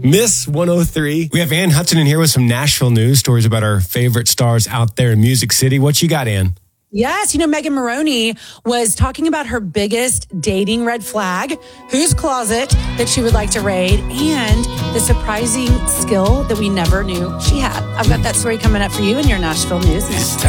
Miss 103. We have Ann Hudson in here with some Nashville news stories about our favorite stars out there in Music City. What you got, Ann? Yes, Megan Moroney was talking about her biggest dating red flag, whose closet that she would like to raid, and the surprising skill that we never knew she had. I've got that story coming up for you in your Nashville news next.